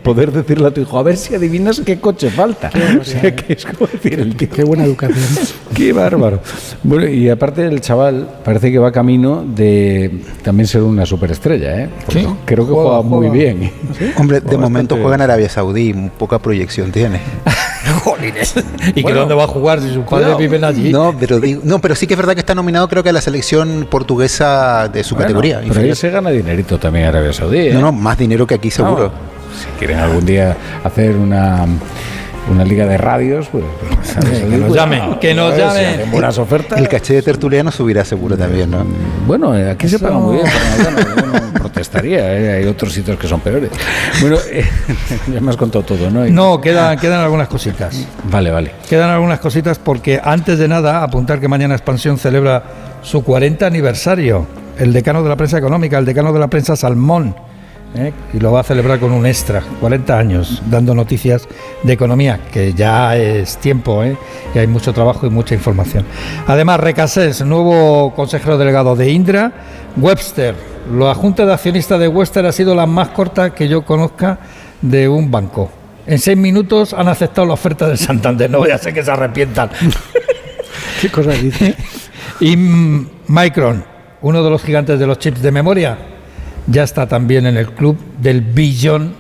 poder decirle a tu hijo, a ver si adivinas qué coche falta. O sea, que es como decir el tío. Qué buena educación. Qué bárbaro. Bueno, y aparte el chaval parece que va camino de también ser una superestrella, ¿eh? Porque creo que juega muy bien. ¿Sí? Hombre, de momento juega en Arabia Saudí, poca proyección tiene. Jolines. ¿Y que dónde va a jugar si sus padres viven allí? No, pero sí que es verdad que está nominado, creo que a la selección portuguesa de su categoría. Pero ahí se gana dinerito también en Arabia Saudí, ¿eh? No, más dinero que aquí seguro. Si quieren algún día hacer una liga de radios, pues que nos llamen, que nos llamen. Si buenas ofertas. El caché de tertuliano subirá seguro también, ¿no? Bueno, aquí se paga muy bien, pero no protestaría, ¿eh? Hay otros sitios que son peores. Bueno, ya me has contado todo, ¿no? No, quedan algunas cositas. Vale. Quedan algunas cositas porque antes de nada, apuntar que mañana Expansión celebra su 40 aniversario. El decano de la prensa económica, el decano de la prensa Salmón, y lo va a celebrar con un extra, 40 años, dando noticias de economía, que ya es tiempo, y hay mucho trabajo y mucha información. Además, Recasens, nuevo consejero delegado de Indra. Webster, la junta de accionistas de Webster ha sido la más corta que yo conozca de un banco. En 6 minutos han aceptado la oferta del Santander, no voy a hacer que se arrepientan. ¿Qué cosa dice? Y Micron, uno de los gigantes de los chips de memoria, ya está también en el club del billón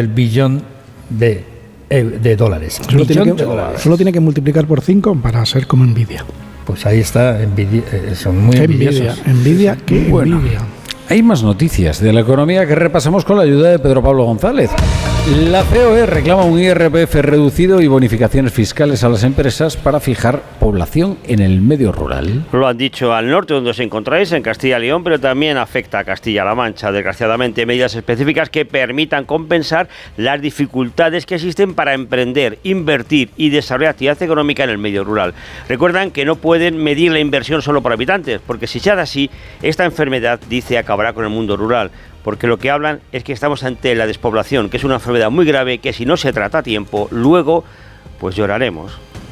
de dólares. Solo tiene que multiplicar por 5 para ser como Nvidia. Pues ahí está, Nvidia, son muy envidiosos. Nvidia, qué bueno, envidia. Hay más noticias de la economía que repasamos con la ayuda de Pedro Pablo González. La COE reclama un IRPF reducido y bonificaciones fiscales a las empresas para fijar población en el medio rural. Lo han dicho al norte, donde os encontráis, en Castilla y León, pero también afecta a Castilla-La Mancha. Desgraciadamente, medidas específicas que permitan compensar las dificultades que existen para emprender, invertir y desarrollar actividad económica en el medio rural. Recuerdan que no pueden medir la inversión solo por habitantes, porque si se hace así, esta enfermedad, dice, acabará con el mundo rural. Porque lo que hablan es que estamos ante la despoblación, que es una enfermedad muy grave que si no se trata a tiempo, luego pues lloraremos.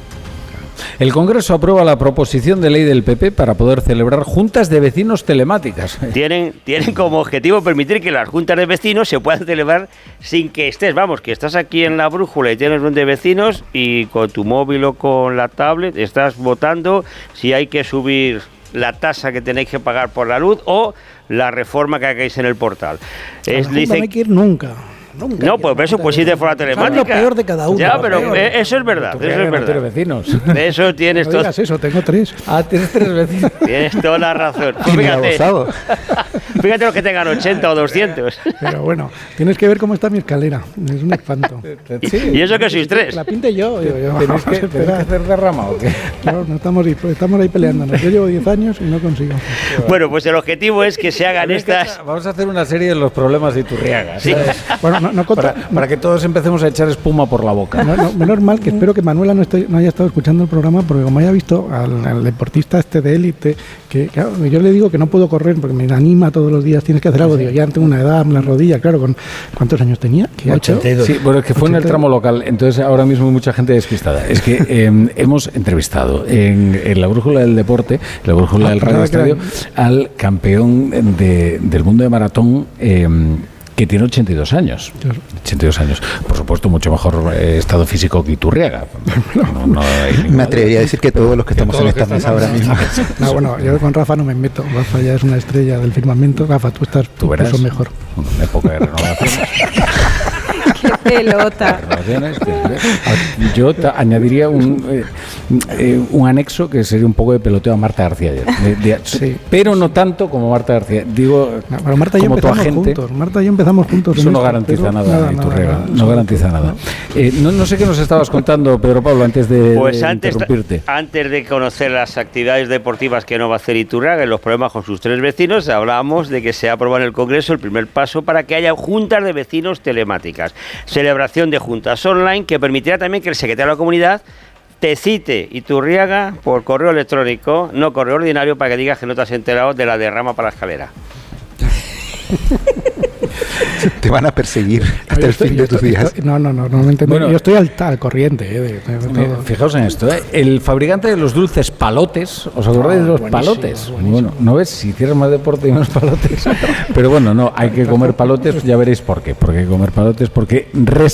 El Congreso aprueba la proposición de ley del PP para poder celebrar juntas de vecinos telemáticas. Tienen como objetivo permitir que las juntas de vecinos se puedan celebrar sin que estés, que estás aquí en la brújula y tienes un de vecinos y con tu móvil o con la tablet estás votando si hay que subir la tasa que tenéis que pagar por la luz o la reforma que hagáis en el portal. No hay que ir nunca. No, pues eso pues sí de forma telemática. Es lo peor de cada uno. Ya, pero eso es verdad. Eso es verdad. Vecinos. Eso tienes todo. No digas eso, tengo 3. Tienes 3 vecinos. Tienes toda la razón. Fíjate los que tengan 80 o 200. Pero bueno, tienes que ver cómo está mi escalera. Es un espanto. Sí. ¿Y eso que sois 3? La pinte yo. ¿Tenéis que hacer derrama o qué? No, estamos ahí peleándonos. Yo llevo 10 años y no consigo. Bueno, pues el objetivo es que se hagan estas... Vamos a hacer una serie de los problemas de Iturriaga. Sí. Bueno, para que todos empecemos a echar espuma por la boca. Menos mal que espero que Manuela no haya estado escuchando el programa, porque como haya visto al deportista de élite, que claro, yo le digo que no puedo correr porque me anima todos los días, tienes que hacer algo, digo, ya tengo una edad, una rodilla, claro, ¿cuántos años tenía? 82. Sí, bueno, es que fue en el tramo local, entonces ahora mismo hay mucha gente despistada. Es que hemos entrevistado en la brújula del deporte, la brújula del Radio Estadio, al campeón del mundo de maratón, que tiene 82 años. 82 años. Por supuesto, mucho mejor estado físico que Iturriaga. Me atrevería a decir que todos los que estamos en esta mesa ahora mismo. Bueno, yo con Rafa no me meto. Rafa ya es una estrella del firmamento. Rafa, tú estás incluso mejor. Una época de renovaciones. ¡Qué pelota! Yo añadiría un anexo que sería un poco de peloteo a Marta García ayer. Sí. Pero no tanto como Marta García. Digo, pero Marta y yo empezamos juntos. Marta y yo empezamos juntos. Eso no garantiza nada, Iturriaga. No garantiza nada. No sé qué nos estabas contando, Pedro Pablo, antes de interrumpirte. Antes de conocer las actividades deportivas que no va a hacer Iturriaga y los problemas con sus 3 vecinos, hablábamos de que se ha aprobado en el Congreso el primer paso para que haya juntas de vecinos telemáticas. Celebración de juntas online que permitirá también que el secretario de la comunidad te cite Iturriaga por correo electrónico, no correo ordinario, para que digas que no te has enterado de la derrama para la escalera. Te van a perseguir hasta el fin de tus días. No me entendí. Bueno, yo estoy al corriente. Fijaos en esto. El fabricante de los dulces Palotes, ¿os acordáis de los Palotes? Bueno, no ves, si hicieras más deporte y menos palotes. Pero bueno, no, hay que comer palotes, ya veréis por qué. Porque hay que comer palotes, porque